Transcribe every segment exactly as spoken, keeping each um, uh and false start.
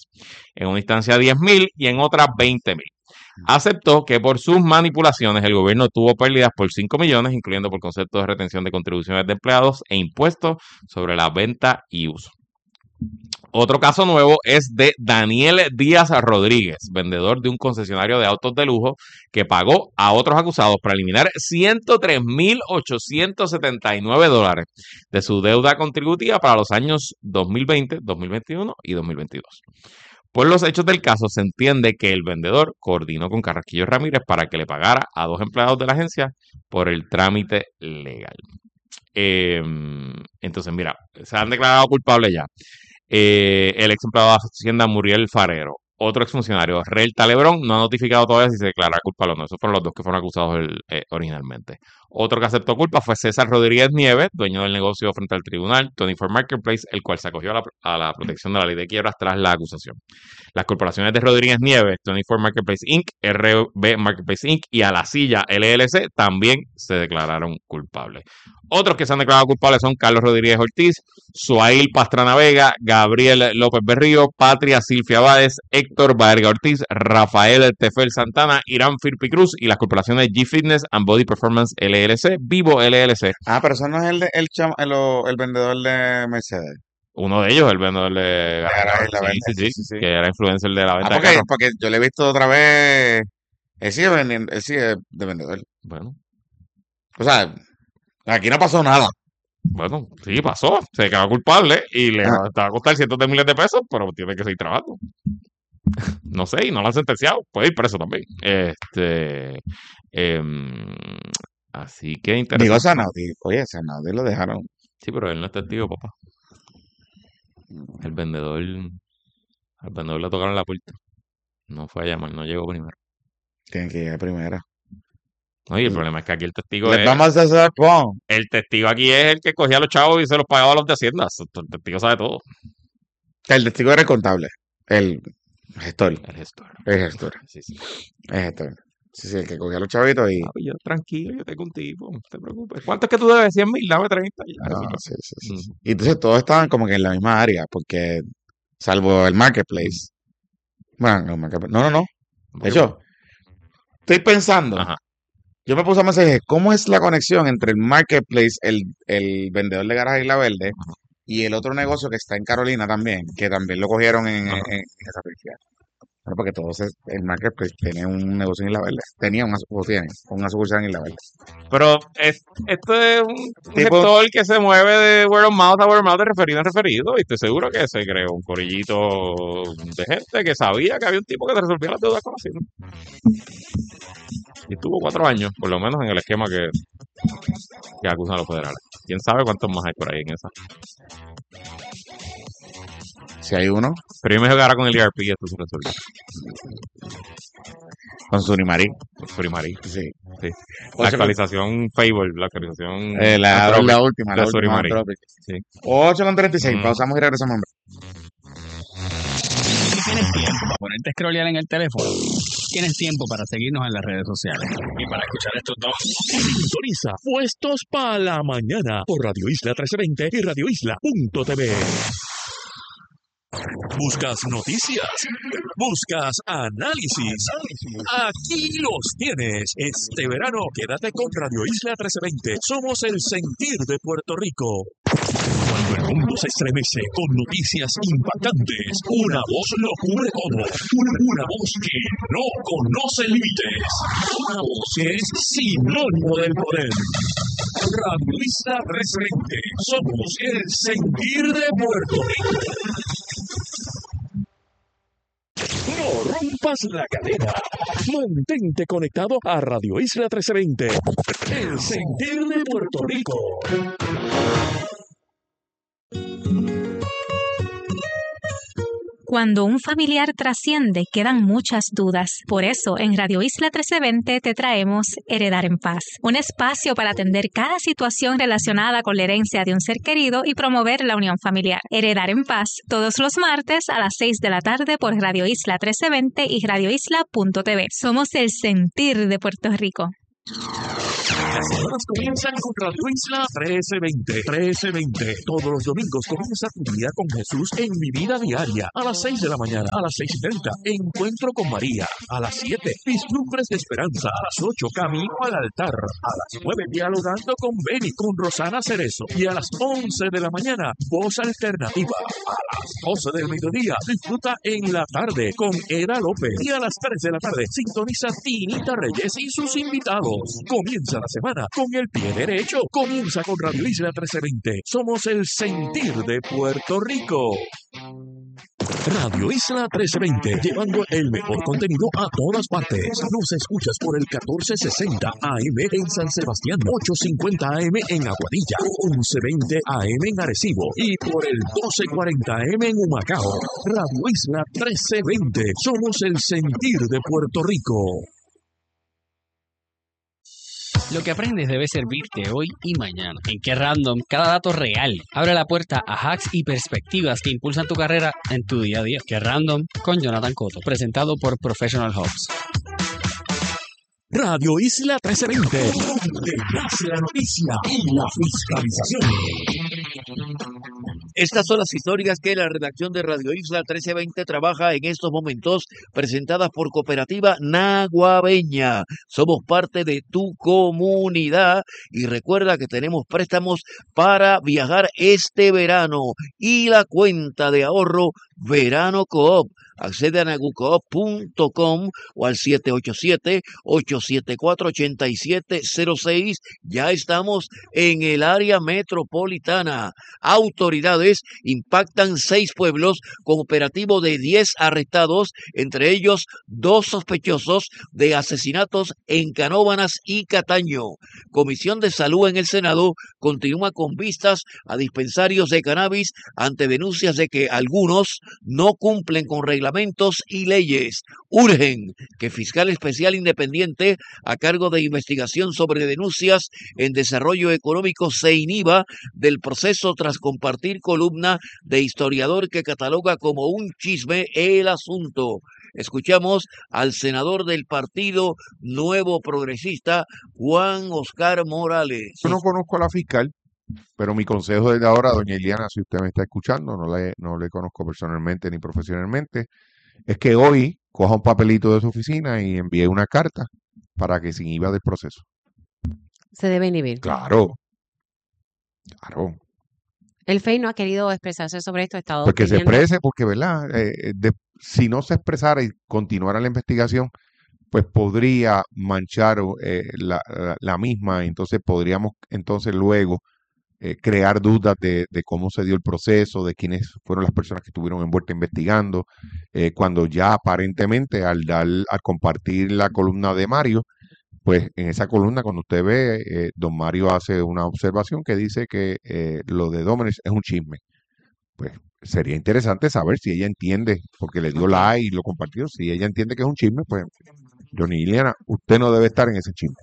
dólares. En una instancia diez mil y en otra veinte mil. Aceptó que por sus manipulaciones el gobierno tuvo pérdidas por cinco millones, incluyendo por concepto de retención de contribuciones de empleados e impuestos sobre la venta y uso. Otro caso nuevo es de Daniel Díaz Rodríguez, vendedor de un concesionario de autos de lujo, que pagó a otros acusados para eliminar ciento tres mil ochocientos setenta y nueve dólares de su deuda contributiva para los años dos mil veinte, dos mil veintiuno y dos mil veintidós. Por los hechos del caso, se entiende que el vendedor coordinó con Carrasquillo Ramírez para que le pagara a dos empleados de la agencia por el trámite legal. Eh, entonces, mira, se han declarado culpables ya. Eh, el ex empleado de Hacienda Muriel Farero, otro exfuncionario, Relta Lebrón, no ha notificado todavía si se declara culpable o no. Esos fueron los dos que fueron acusados el, eh, originalmente. Otro que aceptó culpa fue César Rodríguez Nieves, dueño del negocio frente al tribunal veinticuatro Marketplace, el cual se acogió a la, a la protección de la ley de quiebras tras la acusación. Las corporaciones de Rodríguez Nieves, veinticuatro Marketplace incorporated, R B Marketplace incorporated y A La Silla L L C también se declararon culpables. Otros que se han declarado culpables son Carlos Rodríguez Ortiz, Suail Pastrana Vega, Gabriel López Berrío, Patria Silvia Báez, Héctor Baerga Ortiz, Rafael Tefel Santana, Irán Firpi Cruz y las corporaciones G Fitness and Body Performance L L C, Vivo L L C. Ah, pero eso no es el, de, el, cham, el, el vendedor de Mercedes. Uno de ellos, el vendedor de Garage, la venta, sí, sí, sí, sí, sí, que era influencer de la venta ah, porque, de carros. porque yo le he visto otra vez. Él sigue vendiendo, él sigue de vendedor. Bueno. O sea, aquí no pasó nada. Bueno, sí pasó, se quedó culpable y le Ah. va a costar cientos de miles de pesos, pero tiene que seguir trabajando. No sé, y no lo han sentenciado, puede ir preso también. Este, eh, así que interesante. Digo Zanaudi, oye, Zanaudi lo dejaron. Sí, pero él no es testigo, papá. El vendedor, al vendedor le tocaron la puerta. No fue a llamar, no llegó primero. Tienen que llegar primero. No, y el problema es que aquí el testigo Les es... vamos a hacer pon. El testigo aquí es el que cogía a los chavos y se los pagaba a los de Hacienda. El testigo sabe todo. El testigo era el contable. El gestor. El gestor. El gestor. Sí, sí. El gestor. Sí, sí, el que cogía a los chavitos y... Ah, yo, tranquilo, yo tengo un tipo, no te preocupes. ¿Cuánto es que tú debes? ¿cien mil? Dame treinta. Ya, no, eso sí, sí, sí. uh-huh. Y entonces todos estaban como que en la misma área, porque salvo el Marketplace. Bueno, el Marketplace. No, no, no. De hecho, estoy pensando. Ajá. Yo me puse a pensar, ¿cómo es la conexión entre el Marketplace, el, el vendedor de garaje Isla Verde, Ajá. y el otro negocio que está en Carolina también, que también lo cogieron en, en, en esa policía? Bueno, porque todos es, el Marketplace tiene un negocio en Isla Verde. Tenía una, o tiene, una sucursal en Isla Verde. Pero es, esto es un Tipo- sector que se mueve de word of mouth a word of mouth, de referido a referido, y estoy seguro que se creó un corillito de gente que sabía que había un tipo que te resolvía las deudas con Hacienda. Y estuvo cuatro años, por lo menos, en el esquema que, que acusan a los federales. ¿Quién sabe cuántos más hay por ahí en esa? Si hay uno, Pero yo me jugará con el E R P y esto se resuelve. con Surimarí. Surimarí. Sí. Sí. O La sea, actualización Fable, la actualización... Eh, la, Anthropic la última, la de última. Surimarí. Anthropic. Sí. ocho con treinta y seis. Mm. Pausamos y regresamos. ¿Tienes tiempo para ponerte a scrollear en el teléfono? ¿Tienes tiempo para seguirnos en las redes sociales? Y para escuchar estos dos. Sintoniza Puestos para la Mañana por Radio Isla trece veinte y radio isla punto t v. ¿Buscas noticias? ¿Buscas análisis? Aquí los tienes. Este verano quédate con Radio Isla trece veinte. Somos el sentir de Puerto Rico. Cuando el mundo se estremece con noticias impactantes, una voz lo cubre todo. Una, una voz que no conoce límites. Una voz que es sinónimo del poder. Radio Isla trece veinte. Somos el sentir de Puerto Rico. No rompas la cadena. Mantente conectado a Radio Isla trece veinte. El sentir de Puerto Rico. Cuando un familiar trasciende, quedan muchas dudas. Por eso, en Radio Isla trece veinte te traemos Heredar en Paz, un espacio para atender cada situación relacionada con la herencia de un ser querido y promover la unión familiar. Heredar en Paz, todos los martes a las seis de la tarde por Radio Isla trece veinte y radio isla punto t v. Somos el sentir de Puerto Rico. Las semanas comienzan con Radio Isla trece veinte. trece veinte. Todos los domingos comienza tu día con Jesús en Mi Vida Diaria. A las seis de la mañana, a las seis y treinta. Encuentro con María. A las siete. Vislumbres de Esperanza. A las ocho. Camino al altar. A las nueve. Dialogando con Benny, con Rosana Cerezo. Y a las once de la mañana, Voz Alternativa. A las doce del mediodía, disfruta en la tarde con Eda López. Y a las tres de la tarde, sintoniza Tinita Reyes y sus invitados. Comienza la semana con el pie derecho. Comienza con Radio Isla trece veinte. Somos el sentir de Puerto Rico. Radio Isla trece veinte, llevando el mejor contenido a todas partes. Nos escuchas por el catorce sesenta A M en San Sebastián, ochocientos cincuenta A M en Aguadilla, once veinte A M en Arecibo y por el doce cuarenta A M en Humacao. Radio Isla trece veinte, somos el sentir de Puerto Rico. Lo que aprendes debe servirte hoy y mañana. En Qué Random, cada dato real abre la puerta a hacks y perspectivas que impulsan tu carrera en tu día a día. Qué Random con Jonathan Cotto, presentado por Professional Hubs. Radio Isla trece veinte, donde nace la noticia y la fiscalización. Estas son las historias que la redacción de Radio Isla trece veinte trabaja en estos momentos, presentadas por Cooperativa Naguabeña. Somos parte de tu comunidad y recuerda que tenemos préstamos para viajar este verano y la cuenta de ahorro Verano Coop. Accede a nagucoop punto com o al siete ocho siete, ocho siete cuatro, ocho siete cero seis. Ya estamos en el área metropolitana. Autoridades impactan seis pueblos con operativo de diez arrestados, entre ellos dos sospechosos de asesinatos en Canóvanas y Cataño. Comisión de Salud en el Senado continúa con vistas a dispensarios de cannabis ante denuncias de que algunos no cumplen con reglamentos y leyes. Urgen que fiscal especial independiente a cargo de investigación sobre denuncias en desarrollo económico se inhiba del proceso tras compartir columna de historiador que cataloga como un chisme el asunto. Escuchamos al senador del Partido Nuevo Progresista, Juan Oscar Morales. Yo no conozco a la fiscal, pero mi consejo desde ahora, doña Iliana, si usted me está escuchando, no le, no le conozco personalmente ni profesionalmente, es que hoy coja un papelito de su oficina y envíe una carta para que se inhiba del proceso. Se debe inhibir. Claro, claro. El F E I no ha querido expresarse sobre esto. Ha estado Porque se pidiendo- exprese, porque, ¿verdad? Eh, de- si no se expresara y continuara la investigación, pues podría manchar eh, la, la- la misma, entonces podríamos entonces luego eh, crear dudas de, de cómo se dio el proceso, de quiénes fueron las personas que estuvieron envueltas investigando, eh, cuando ya aparentemente al dar, al compartir la columna de Mario, pues en esa columna cuando usted ve, eh, don Mario hace una observación que dice que eh, lo de Dómenes es un chisme. Pues sería interesante saber si ella entiende, porque le dio like y lo compartió, si ella entiende que es un chisme, pues Johnny Iliana, usted no debe estar en ese chisme.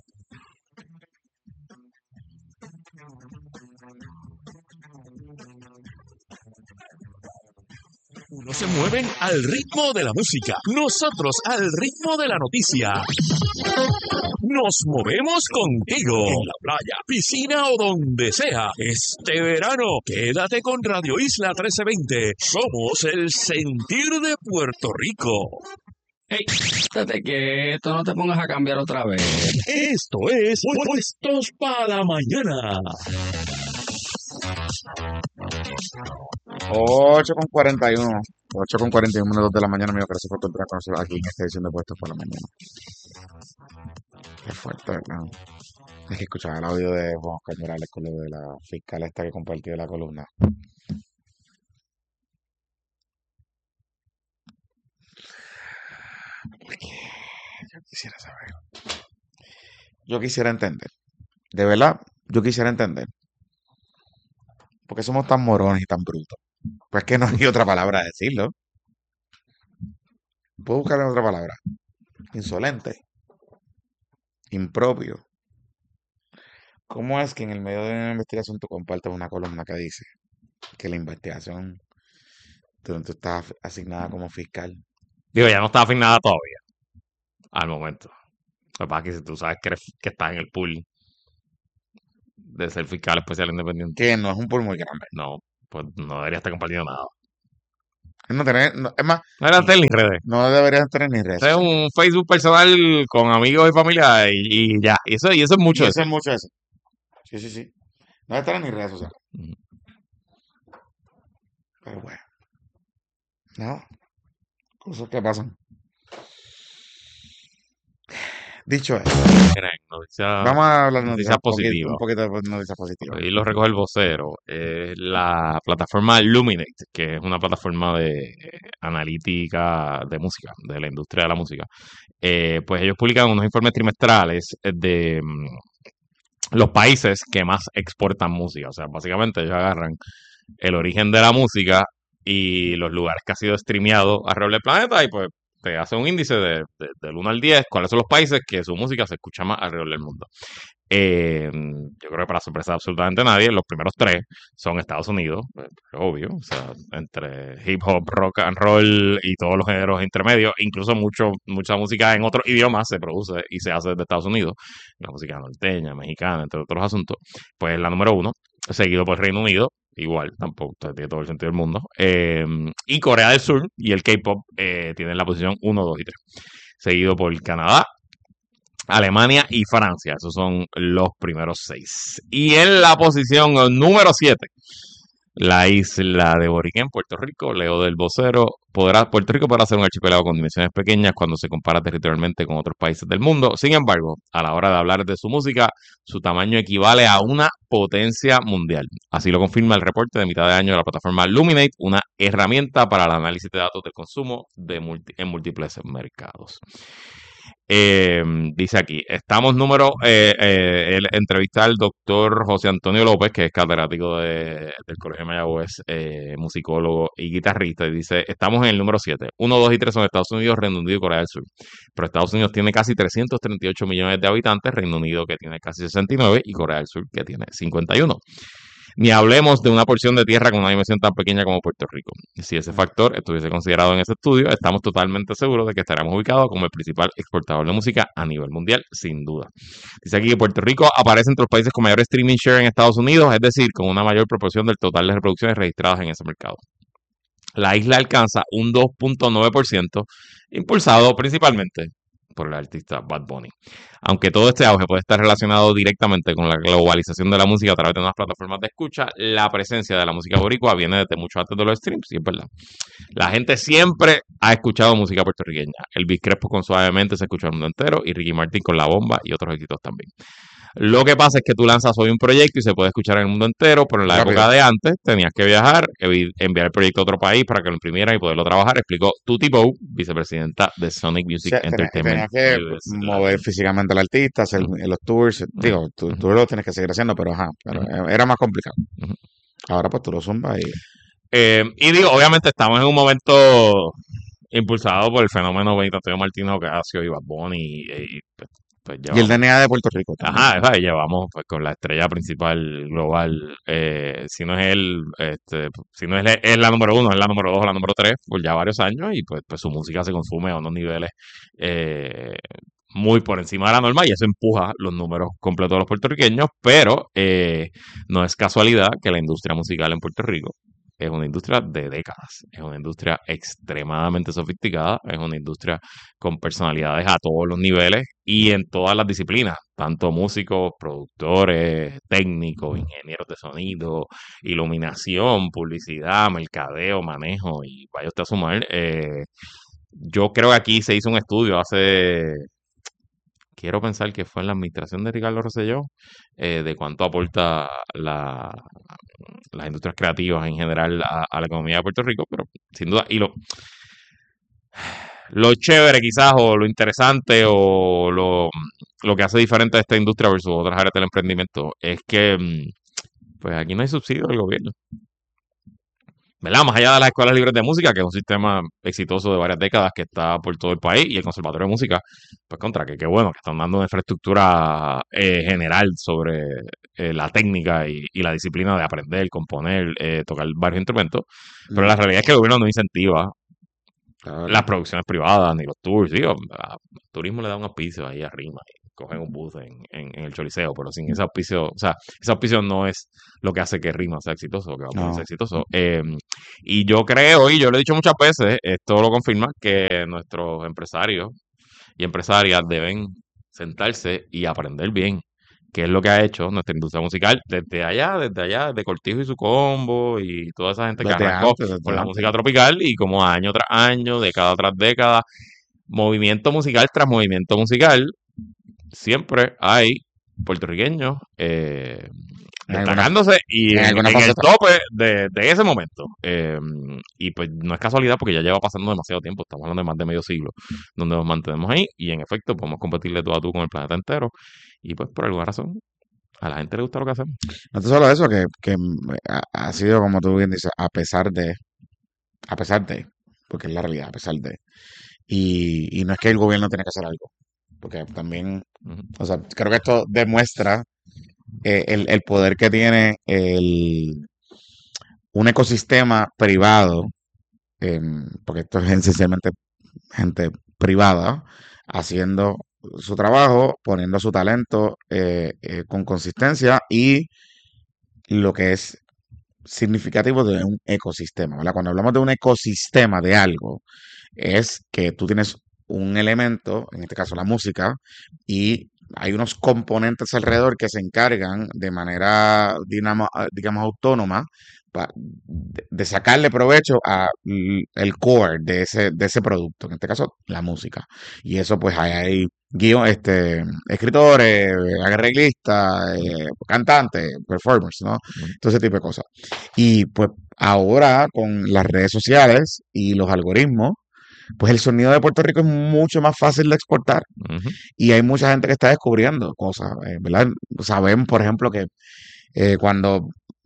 Unos se mueven al ritmo de la música, nosotros al ritmo de la noticia. Nos movemos contigo en la playa, piscina o donde sea. Este verano, quédate con Radio Isla trece veinte. Somos el sentir de Puerto Rico. Hey, estate quieto, no te pongas a cambiar otra vez. Esto es Puestos para Mañana. ocho con cuarenta y uno. ocho con cuarenta y uno minutos de la mañana, amigo. Gracias por entrar con nosotros aquí en esta edición de Puestos para la Mañana. Qué fuerte, ¿verdad? Es que escuchaba el audio de Juan Oscar Morales con lo de la fiscal esta que compartió la columna. Yo quisiera saber. Yo quisiera entender. De verdad, yo quisiera entender. Porque somos tan morones y tan brutos. Pues que no hay otra palabra a decirlo. Puedo buscar otra palabra. Insolente. Impropio. ¿Cómo es que en el medio de una investigación tú compartes una columna que dice que la investigación, tú, tú estás asignada como fiscal? Digo, ya no está asignada todavía. Al momento. Lo que pasa es que si tú sabes que, eres- que estás en el pool de ser fiscal especial independiente. Que no es un pool muy grande. No, pues no debería estar compartiendo nada. No tener, no- es más, No debería tener ni redes. no deberías tener ni redes. Es un Facebook personal con amigos y familia y, y ya. Y eso, y eso es mucho Y de eso eso. es mucho eso. Sí, sí, sí. No debe tener ni redes sociales. Ujú. Pero bueno. No. Cosas que pasan. Dicho eso, Miren, noticia- vamos a hablar de noticias noticias poquito- positivas. un poquito de noticias positivas. Y lo recoge el vocero. eh, la plataforma Luminate, que es una plataforma de eh, analítica de música, de la industria de la música. eh, pues ellos publican unos informes trimestrales de mm, los países que más exportan música. O sea, básicamente ellos agarran el origen de la música y los lugares que ha sido streameado alrededor del planeta y pues te hace un índice de, de- del uno al diez, cuáles son los países que su música se escucha más alrededor del mundo. Eh, yo creo que para sorpresa de absolutamente nadie, los primeros tres son Estados Unidos, eh, obvio, o sea, entre hip hop, rock and roll y todos los géneros intermedios, incluso mucho, mucha música en otros idiomas se produce y se hace desde Estados Unidos, la música norteña, mexicana, entre otros asuntos, pues la número uno, seguido por Reino Unido, igual, tampoco tiene todo el sentido del mundo, eh, y Corea del Sur y el K-pop eh, tienen la posición uno, dos y tres, seguido por Canadá, Alemania y Francia. Esos son los primeros seis. Y en la posición número siete, la isla de Boriquén, Puerto Rico. Leo del vocero. Podrá, Puerto Rico podrá ser un archipiélago con dimensiones pequeñas cuando se compara territorialmente con otros países del mundo. Sin embargo, a la hora de hablar de su música, su tamaño equivale a una potencia mundial. Así lo confirma el reporte de mitad de año de la plataforma Luminate, una herramienta para el análisis de datos del consumo de multi, en múltiples mercados. Eh, dice aquí, estamos número, eh, eh, el, entrevista al doctor José Antonio López, que es catedrático de, del Colegio de Mayagüez, eh, musicólogo y guitarrista, y dice, estamos en el número siete. uno, dos y tres son Estados Unidos, Reino Unido y Corea del Sur. Pero Estados Unidos tiene casi trescientos treinta y ocho millones de habitantes, Reino Unido que tiene casi sesenta y nueve y Corea del Sur que tiene cincuenta y uno. Ni hablemos de una porción de tierra con una dimensión tan pequeña como Puerto Rico. Si ese factor estuviese considerado en ese estudio, estamos totalmente seguros de que estaremos ubicados como el principal exportador de música a nivel mundial, sin duda. Dice aquí que Puerto Rico aparece entre los países con mayor streaming share en Estados Unidos, es decir, con una mayor proporción del total de reproducciones registradas en ese mercado. La isla alcanza un dos punto nueve por ciento, impulsado principalmente por el artista Bad Bunny. Aunque todo este auge puede estar relacionado directamente con la globalización de la música a través de unas plataformas de escucha, la presencia de la música boricua viene desde mucho antes de los streams, y es verdad. La gente siempre ha escuchado música puertorriqueña. Elvis Crespo con Suavemente se escuchó al mundo entero, y Ricky Martin con La Bomba y otros éxitos también. Lo que pasa es que tú lanzas hoy un proyecto y se puede escuchar en el mundo entero, pero en la Rápido. época de antes tenías que viajar, evi- enviar el proyecto a otro país para que lo imprimieran y poderlo trabajar, explicó Tutti Bow, vicepresidenta de Sonic O Music sea, tenía, Entertainment. tenía que U S, la- mover físicamente al artista, hacer Ujú. los tours. Digo, Ujú. tú, tú lo tienes que seguir haciendo, pero ajá, pero Ujú. era más complicado. Ujú. Ahora pues tú lo zumbas y Eh, y digo, obviamente estamos en un momento impulsado por el fenómeno Benito Antonio Martínez Ocasio y Bad Bunny y, y, pues, pues y el llevamos, D N A de Puerto Rico también. ajá, esa, y llevamos pues con la estrella principal global, eh, si no es él, este, si no es, él- es la número uno, es la número dos o la número tres por ya varios años y pues, pues su música se consume a unos niveles eh, muy por encima de la norma y eso empuja los números completos de los puertorriqueños, pero eh, no es casualidad que la industria musical en Puerto Rico es una industria de décadas, es una industria extremadamente sofisticada, es una industria con personalidades a todos los niveles y en todas las disciplinas, tanto músicos, productores, técnicos, ingenieros de sonido, iluminación, publicidad, mercadeo, manejo y vaya usted a sumar. eh, yo creo que aquí se hizo un estudio hace, quiero pensar que fue en la administración de Ricardo Rosselló, eh, de cuánto aporta la, las industrias creativas en general a, a la economía de Puerto Rico, pero sin duda, y lo, lo chévere quizás, o lo interesante, o lo, lo que hace diferente a esta industria versus otras áreas del emprendimiento, es que mm, pues aquí no hay subsidio del gobierno. ¿Verdad? Más allá de las escuelas libres de música, que es un sistema exitoso de varias décadas que está por todo el país, y el Conservatorio de Música, pues contra, que qué bueno, que están dando una infraestructura eh, general sobre eh, la técnica y, y la disciplina de aprender, componer, eh, tocar varios instrumentos, pero la realidad es que el gobierno no incentiva Claro. las producciones privadas ni los tours, digo, al turismo le da un auspicio ahí arriba, cogen un bus en, en, en el Choliseo, pero sin ese auspicio, o sea, ese auspicio no es lo que hace que Rima sea exitoso, que Bad Bunny No. sea exitoso. Eh, y yo creo, y yo lo he dicho muchas veces, esto lo confirma, que nuestros empresarios y empresarias deben sentarse y aprender bien qué es lo que ha hecho nuestra industria musical desde allá, desde allá, de Cortijo y su combo y toda esa gente que Desde arrancó antes, desde con la antes. música tropical y como año tras año, década tras década, movimiento musical tras movimiento musical, siempre hay puertorriqueños eh, En alguna- destacándose y en en, alguna en el faceta. tope de, de ese momento. Eh, y pues no es casualidad porque ya lleva pasando demasiado tiempo, estamos hablando de más de medio siglo, donde nos mantenemos ahí y en efecto podemos competirle tú a tú con el planeta entero y pues por alguna razón a la gente le gusta lo que hacemos. No tan solo eso, que, que mm, ha, ha sido, como tú bien dices, a pesar de, a pesar de, porque es la realidad, a pesar de. Y, y no es que el gobierno tiene que hacer algo, porque también, Ujú. o sea, creo que esto demuestra eh, el, el poder que tiene el, un ecosistema privado, em, porque esto es esencialmente gente privada haciendo su trabajo, poniendo su talento eh, eh, con consistencia y lo que es significativo de un ecosistema, ¿verdad? Cuando hablamos de un ecosistema de algo, es que tú tienes un elemento, en este caso la música, y hay unos componentes alrededor que se encargan de manera, dinamo- ah, digamos, autónoma pa- de, de sacarle provecho a l- el core de ese, de ese producto, en este caso la música. Y eso pues hay, hay guion, este, escritores, arreglistas, eh, cantantes, performers, ¿no? Todo ese tipo de cosas. Y pues ahora con las redes sociales y los algoritmos, pues el sonido de Puerto Rico es mucho más fácil de exportar Ujú. y hay mucha gente que está descubriendo cosas, eh, ¿verdad? Saben, por ejemplo, que eh, cuando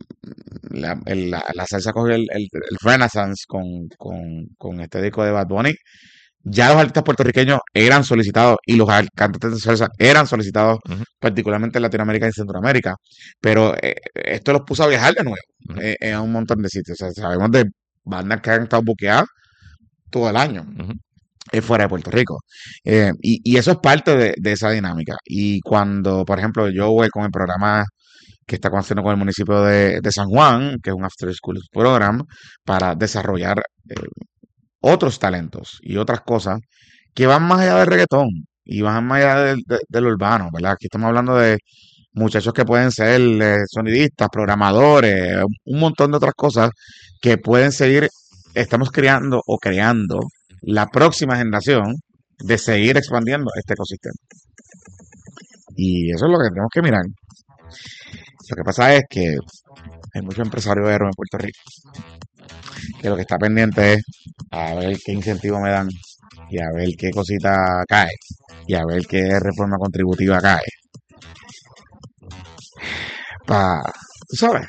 la, el- la- la salsa cogió el, el- el Renaissance con, con, con este disco de Bad Bunny, ya los artistas puertorriqueños eran solicitados y los ar- cantantes de salsa eran solicitados, Ujú. particularmente en Latinoamérica y Centroamérica, pero eh, esto los puso a viajar de nuevo Ujú. eh, en un montón de sitios. O sea, sabemos de bandas que han estado buqueadas todo el año Ujú. eh, fuera de Puerto Rico. Eh, y, y eso es parte de, de esa dinámica. Y cuando, por ejemplo, yo voy con el programa que está haciendo con el municipio de, de San Juan, que es un After School Program, para desarrollar eh, otros talentos y otras cosas que van más allá del reggaetón y van más allá del, de- del urbano, ¿verdad? Aquí estamos hablando de muchachos que pueden ser eh, sonidistas, programadores, un montón de otras cosas que pueden seguir, estamos creando o creando la próxima generación de seguir expandiendo este ecosistema. Y eso es lo que tenemos que mirar. Lo que pasa es que hay muchos empresarios héroes en Puerto Rico que lo que está pendiente es a ver qué incentivo me dan y a ver qué cosita cae y a ver qué reforma contributiva cae. Pa, tú sabes.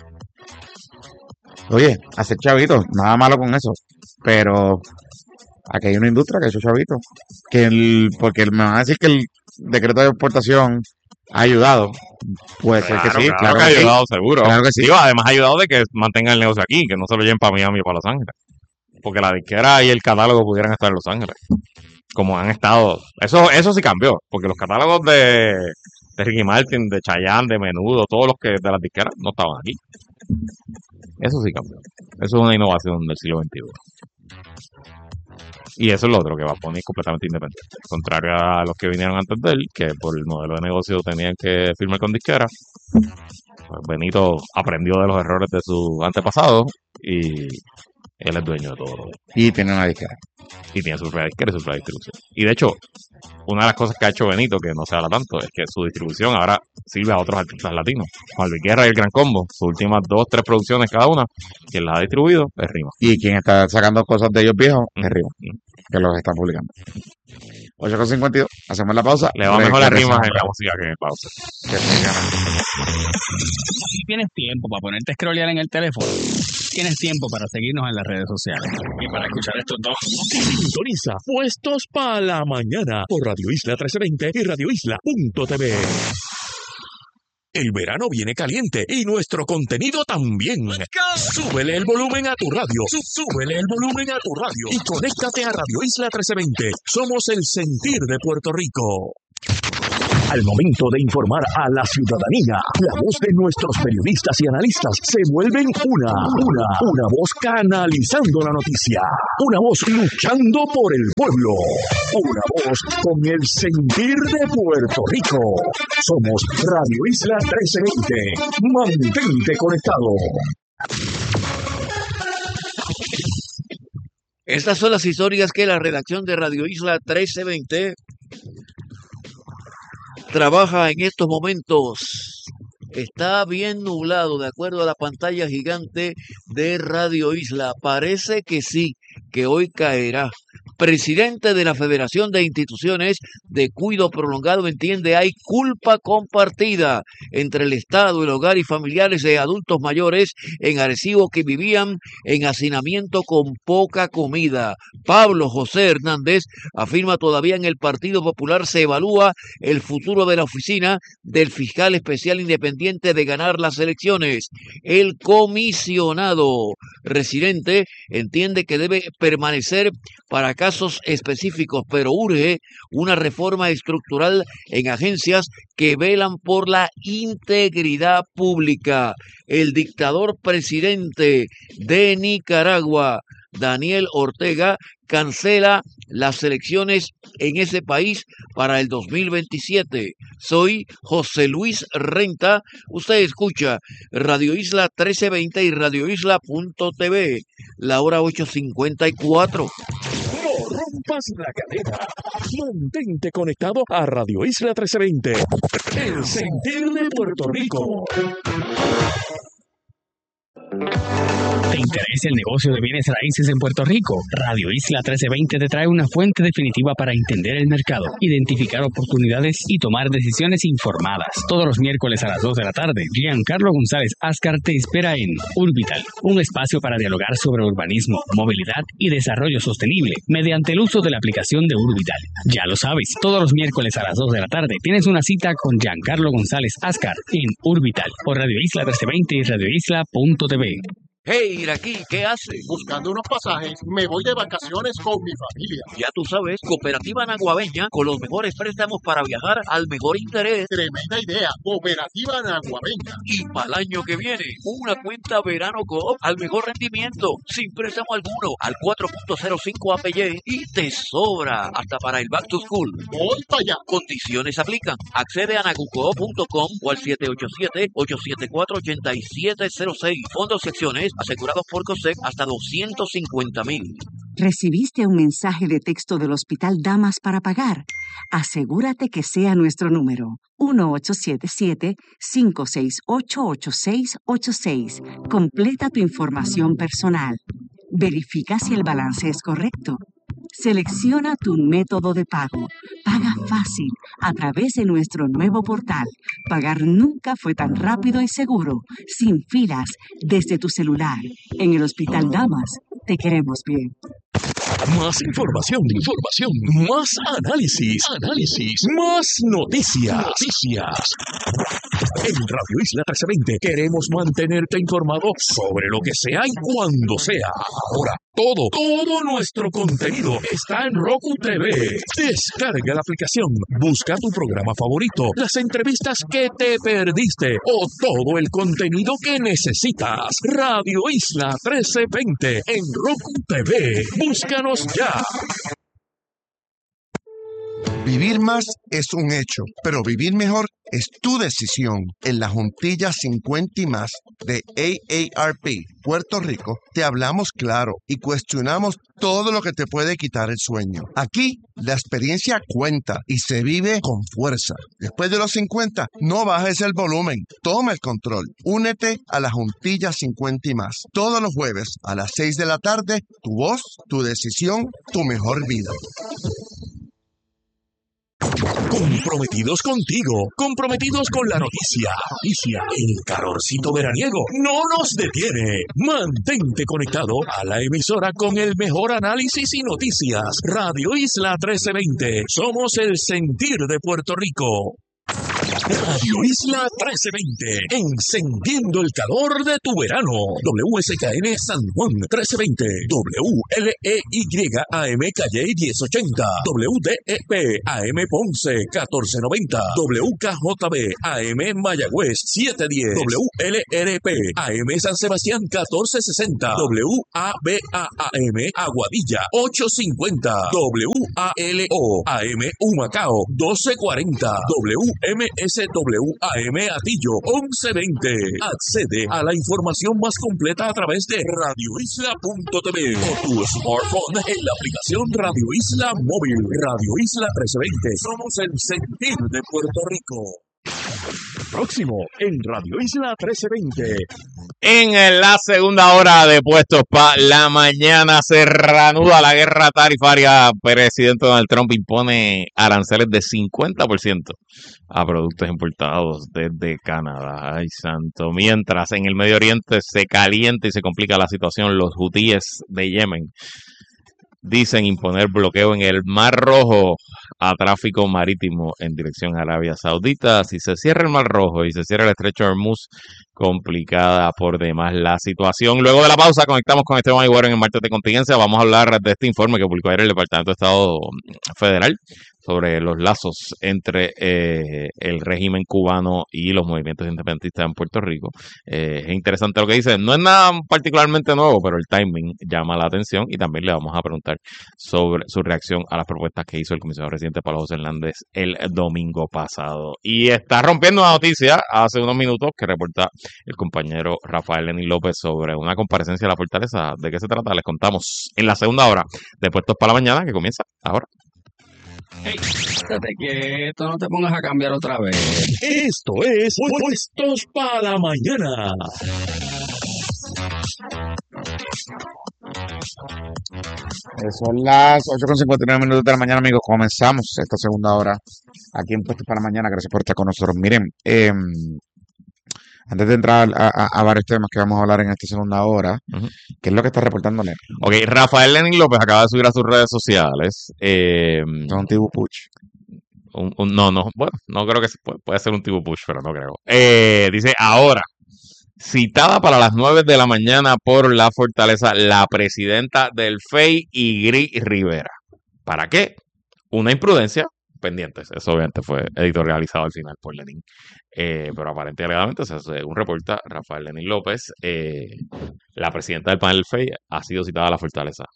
Oye, hacer chavitos, nada malo con eso, pero aquí hay una industria que ha hecho chavitos, que el, porque me van a decir que el decreto de exportación ha ayudado. Puede ser que Claro, sí, claro claro que ha que sí, ayudado, seguro. claro que sí. Digo, además ha ayudado de que mantenga el negocio aquí, que no se lo lleven para Miami o para Los Ángeles. Porque la disquera y el catálogo pudieran estar en Los Ángeles. Como han estado. Eso, eso sí cambió. Porque los catálogos de, de Ricky Martin, de Chayanne, de Menudo, todos los que de las disqueras no estaban aquí. Eso sí cambió. Eso es una innovación del siglo veintiuno. Y eso es lo otro, que Bad Bunny es completamente independiente. Contrario a los que vinieron antes de él, que por el modelo de negocio tenían que firmar con disquera. Pues Benito aprendió de los errores de sus antepasados y él es dueño de todo lo demás. Y tiene una disquera. Y tiene su propia disquera y su propia distribución. Y de hecho, una de las cosas que ha hecho Benito, que no se habla tanto, es que su distribución ahora sirve a otros artistas latinos. Juan Luis Guerra y el Gran Combo, sus últimas dos, tres producciones cada una, quien las ha distribuido es Rima. Y quien está sacando cosas de ellos viejos es Ujú. Rima, que los está publicando. ocho con cincuenta y dos, hacemos la pausa. Le va mejor a Rima Regresamos. en la música que en el pausa. Definitivamente. Si tienes tiempo para ponerte a scrollear en el teléfono, tienes tiempo para seguirnos en las redes sociales. Y para escuchar estos dos. Sintoniza Puestos para la Mañana por Radio Isla trece veinte y radio isla punto t v. El verano viene caliente y nuestro contenido también. Súbele el volumen a tu radio. Sú- Súbele el volumen a tu radio. Y conéctate a Radio Isla trece veinte. Somos el sentir de Puerto Rico. Al momento de informar a la ciudadanía, la voz de nuestros periodistas y analistas se vuelven una, una, una voz canalizando la noticia, una voz luchando por el pueblo, una voz con el sentir de Puerto Rico. Somos Radio Isla trece veinte. Mantente conectado. Estas son las historias que la redacción de Radio Isla trece veinte trabaja en estos momentos. Está bien nublado, de acuerdo a la pantalla gigante de Radio Isla. Parece que sí, que hoy caerá. Presidente de la Federación de Instituciones de Cuidado Prolongado entiende hay culpa compartida entre el Estado, el hogar y familiares de adultos mayores en Arecibo que vivían en hacinamiento con poca comida. Pablo José Hernández afirma todavía en el Partido Popular se evalúa el futuro de la oficina del fiscal especial independiente de ganar las elecciones. El comisionado residente entiende que debe permanecer para casos específicos, pero urge una reforma estructural en agencias que velan por la integridad pública. El dictador presidente de Nicaragua, Daniel Ortega, cancela las elecciones en ese país para el dos mil veintisiete. Soy José Luis Renta. Usted escucha Radio Isla trece veinte y radio isla punto t v. La hora ocho cincuenta y cuatro. No rompas la cadena. Mantente conectado a Radio Isla trece veinte. El sentir de Puerto Rico. ¿Te interesa el negocio de bienes raíces en Puerto Rico? Radio Isla trece veinte te trae una fuente definitiva para entender el mercado, identificar oportunidades y tomar decisiones informadas. Todos los miércoles a las dos de la tarde, Giancarlo González Ascar te espera en Urbital, un espacio para dialogar sobre urbanismo, movilidad y desarrollo sostenible mediante el uso de la aplicación de Urbital. Ya lo sabes, todos los miércoles a las dos de la tarde tienes una cita con Giancarlo González Ascar en Urbital por Radio Isla trece veinte y radio isla punto t v. Hey, Iraquí, ¿qué haces? Buscando unos pasajes, me voy de vacaciones con mi familia. Ya tú sabes, Cooperativa Naguabeña, con los mejores préstamos para viajar al mejor interés. Tremenda idea, Cooperativa Naguabeña. Y para el año que viene, una cuenta Verano Coop al mejor rendimiento, sin préstamo alguno, al cuatro punto cero cinco A P Y y te sobra hasta para el Back to School. Voy para allá. Condiciones aplican. Accede a nagucoop punto com o al siete ocho siete, ocho siete cuatro, ocho siete cero seis. Fondos y secciones asegurados por COSEC hasta doscientos cincuenta mil. ¿Recibiste un mensaje de texto del Hospital Damas para pagar? Asegúrate que sea nuestro número, uno ocho siete siete, cinco seis ocho, ocho seis ocho seis. Completa tu información personal. Verifica si el balance es correcto. Selecciona tu método de pago. Paga fácil a través de nuestro nuevo portal. Pagar nunca fue tan rápido y seguro, sin filas, desde tu celular. En el Hospital Damas, te queremos bien. Más información, información, más análisis, análisis, más noticias, noticias. En Radio Isla trece veinte queremos mantenerte informado sobre lo que sea y cuando sea. Ahora, todo, todo nuestro contenido está en Roku T V. Descarga la aplicación, busca tu programa favorito, las entrevistas que te perdiste o todo el contenido que necesitas. Radio Isla trece veinte en Roku T V. Búscanos ya. Vivir más es un hecho, pero vivir mejor es tu decisión. En la Juntilla cincuenta y más de A A R P Puerto Rico, te hablamos claro y cuestionamos todo lo que te puede quitar el sueño. Aquí, la experiencia cuenta y se vive con fuerza. Después de los cincuenta, no bajes el volumen. Toma el control. Únete a la Juntilla cincuenta y más. Todos los jueves a las seis de la tarde, tu voz, tu decisión, tu mejor vida. Comprometidos contigo, comprometidos con la noticia. Noticia, el calorcito veraniego no nos detiene. Mantente conectado a la emisora con el mejor análisis y noticias. Radio Isla trece veinte. Somos el sentir de Puerto Rico. Radio Isla trece veinte, encendiendo el calor de tu verano. W S K N San Juan trece veinte, W L E Y A M Calle diez ochenta, W D E P A M Ponce catorce noventa, W K J B A M Mayagüez siete diez, W L R P A M San Sebastián catorce sesenta, W A B A A M Aguadilla ocho cincuenta, W A L O A M Humacao doce cuarenta, W M S W A M Atillo once veinte. Accede a la información más completa a través de radio isla punto t v o tu smartphone en la aplicación Radio Isla Móvil. Radio Isla trece veinte. Somos el sentir de Puerto Rico. Próximo en Radio Isla trece veinte. En la segunda hora de Puestos para la Mañana se reanuda la guerra tarifaria. Presidente Donald Trump impone aranceles de cincuenta por ciento a productos importados desde Canadá. Ay, santo. Mientras en el Medio Oriente se calienta y se complica la situación, los hutíes de Yemen dicen imponer bloqueo en el Mar Rojo a tráfico marítimo en dirección a Arabia Saudita. Si se cierra el Mar Rojo y se cierra el Estrecho de Hormuz, complicada por demás la situación. Luego de la pausa conectamos con Esteban Iguero en el martes de contingencia. Vamos a hablar de este informe que publicó ayer el Departamento de Estado Federal sobre los lazos entre eh, el régimen cubano y los movimientos independentistas en Puerto Rico. Eh, es interesante lo que dice. No es nada particularmente nuevo, pero el timing llama la atención y también le vamos a preguntar sobre su reacción a las propuestas que hizo el comisionado residente Pablo José Hernández el domingo pasado. Y está rompiendo una noticia hace unos minutos que reporta el compañero Rafael Lenín López sobre una comparecencia de la Fortaleza. ¿De qué se trata? Les contamos en la segunda hora de Puestos para la Mañana, que comienza ahora. Hey, espérate quieto, no te pongas a cambiar otra vez. Esto es Puestos para la Mañana. Son las ocho con cincuenta y nueve minutos de la mañana, amigos. Comenzamos esta segunda hora aquí en Puestos para la Mañana. Gracias por estar con nosotros. Miren, eh, antes de entrar a, a, a varios temas que vamos a hablar en esta segunda hora, uh-huh. ¿Qué es lo que está reportando Lenín? Ok, Rafael Lenín López acaba de subir a sus redes sociales. Eh, ¿Es un Tibu Push? Un, un, no, no, bueno, no creo que se puede, puede ser un Tibu Push, pero no creo. Eh, dice, ahora, citada para las nueve de la mañana por la Fortaleza, la presidenta del F E I, Igri Rivera. ¿Para qué? Una imprudencia. Pendientes, eso obviamente fue editorializado al final por Lenín, eh, pero aparentemente alegadamente, según reporta Rafael Lenín López, eh, la presidenta del panel del F E I ha sido citada a la Fortaleza.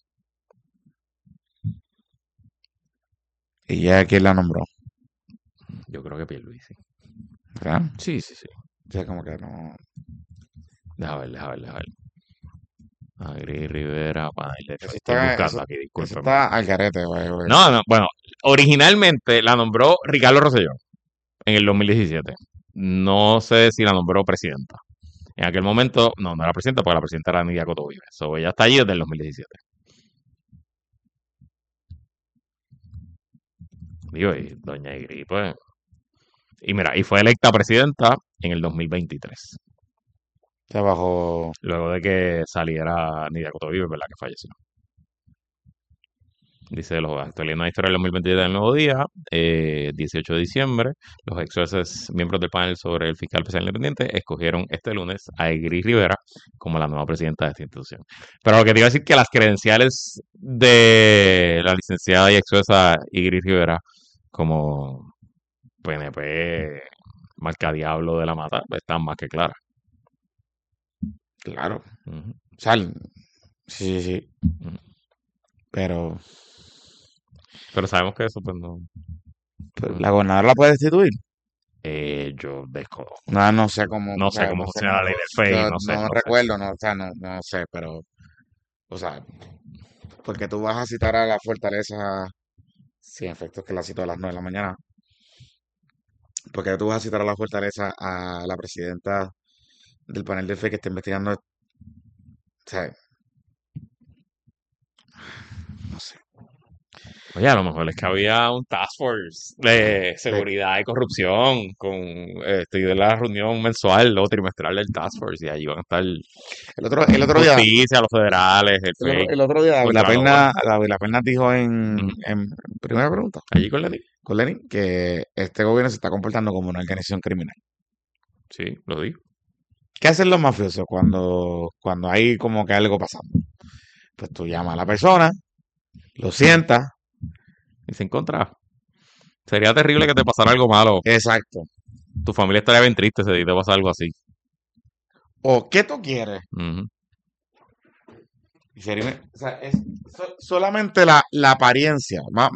¿Y ya quién la nombró? Yo creo que Pierluisi. ¿Verdad? Sí, sí, sí. O sea, como que no... Deja ver, deja ver, deja ver. Agri Rivera, panel del F E I. Estoy buscando aquí, discúlpeme. Está al garete, güey, güey. No, no, bueno, originalmente la nombró Ricardo Rosselló en el dos mil diecisiete. No sé si la nombró presidenta. En aquel momento, no, no era presidenta, porque la presidenta era Nidia Coto Vives. So, ella está allí desde el dos mil diecisiete. Digo, y doña Igri, pues... Y mira, y fue electa presidenta en el dos mil veintitrés. Se bajó... Luego de que saliera Nidia Coto Vives, ¿verdad? Que falleció. Dice los actualizados de historia del dos mil veintidós del Nuevo Día, eh, dieciocho de diciembre, los ex jueces miembros del panel sobre el fiscal especial independiente escogieron este lunes a Igri Rivera como la nueva presidenta de esta institución. Pero lo que te iba a decir que las credenciales de la licenciada y ex jueza Igri Rivera como P N P marcadiablo de la mata están más que claras. Claro. Uh-huh. O sea, sí, sí, sí. Uh-huh. Pero... Pero sabemos que eso, pues no. ¿La gobernadora la puede destituir? Eh, yo desconozco. No, no sé cómo. No sé o sea, cómo no funciona sé, la ley del F E I. Yo no sé. No, no recuerdo, sé. no, o sea, no, no sé, pero. O sea, porque tú vas a citar a la Fortaleza. Sí, en efecto, es que la cito a las nueve de la mañana. Porque tú vas a citar a la Fortaleza a la presidenta del panel de F E I que está investigando. O sea, no sé. Oye, a lo mejor es que había un task force de seguridad sí. y corrupción con este, de la reunión mensual o trimestral del task force y ahí van a estar el otro, el otro día justicia, los federales, el, el, otro, el otro día David La Perna, David La Perna dijo en, uh-huh. en primera pregunta allí con Lenín con Lenin, que este gobierno se está comportando como una organización criminal. Sí, lo digo. ¿Qué hacen los mafiosos cuando, cuando hay como que algo pasando? Pues tú llamas a la persona, lo sientas. Y se encontraba. Sería terrible que te pasara algo malo. Exacto. Tu familia estaría bien triste si te pasa algo así. O, ¿qué tú quieres? Ujú. Y sería- o sea, es so- solamente la, la apariencia. Ma-